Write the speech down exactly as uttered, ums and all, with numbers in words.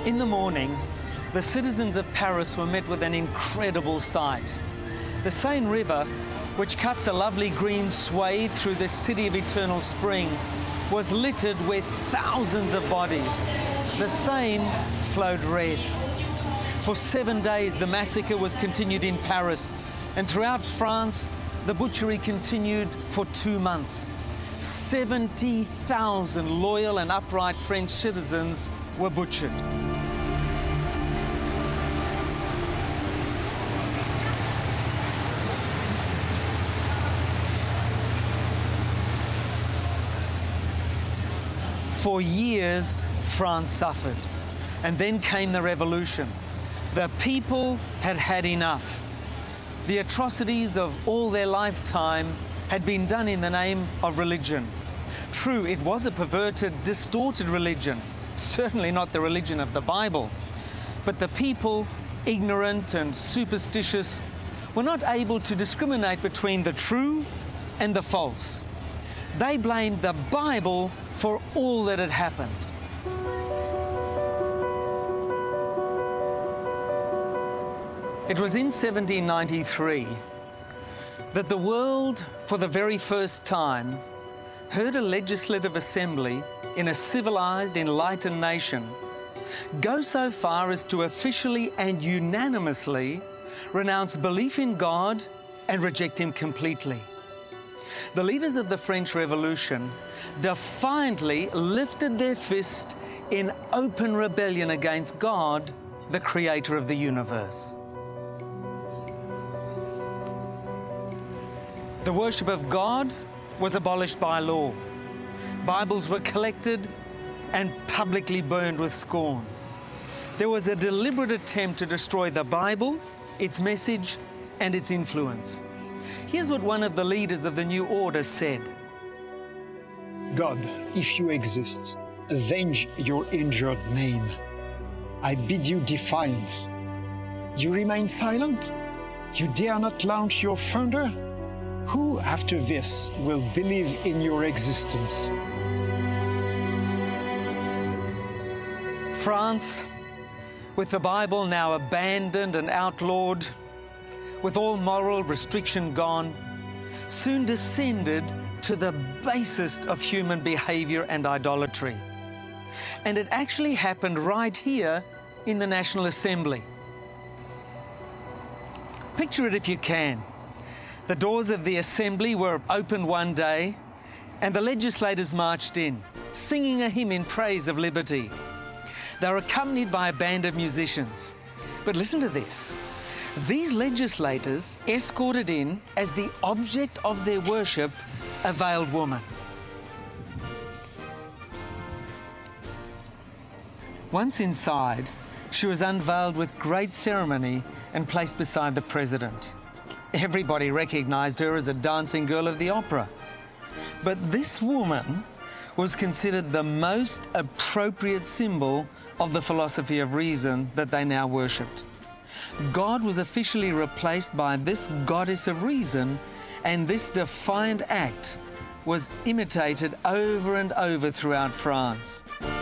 In the morning, the citizens of Paris were met with an incredible sight. The Seine River, which cuts a lovely green swathe through this city of eternal spring, was littered with thousands of bodies. The Seine flowed red. For seven days, the massacre was continued in Paris, and throughout France, the butchery continued for two months. seventy thousand loyal and upright French citizens were butchered. For years, France suffered, and then came the revolution. The people had had enough. The atrocities of all their lifetime had been done in the name of religion. True, it was a perverted, distorted religion, certainly not the religion of the Bible. But the people, ignorant and superstitious, were not able to discriminate between the true and the false. They blamed the Bible for all that had happened. It was in seventeen ninety-three that the world, for the very first time, heard a legislative assembly in a civilized, enlightened nation go so far as to officially and unanimously renounce belief in God and reject Him completely. The leaders of the French Revolution defiantly lifted their fist in open rebellion against God, the creator of the universe. The worship of God was abolished by law. Bibles were collected and publicly burned with scorn. There was a deliberate attempt to destroy the Bible, its message, and its influence. Here's what one of the leaders of the New Order said. God, if you exist, avenge your injured name. I bid you defiance. You remain silent? You dare not launch your thunder? Who after this will believe in your existence? France, with the Bible now abandoned and outlawed, with all moral restriction gone, soon descended to the basest of human behavior and idolatry. And it actually happened right here in the National Assembly. Picture it if you can. The doors of the Assembly were opened one day, and the legislators marched in, singing a hymn in praise of liberty. They were accompanied by a band of musicians. But listen to this. These legislators escorted in, as the object of their worship, a veiled woman. Once inside, she was unveiled with great ceremony and placed beside the president. Everybody recognized her as a dancing girl of the opera. But this woman was considered the most appropriate symbol of the philosophy of reason that they now worshipped. God was officially replaced by this goddess of reason, and this defiant act was imitated over and over throughout France.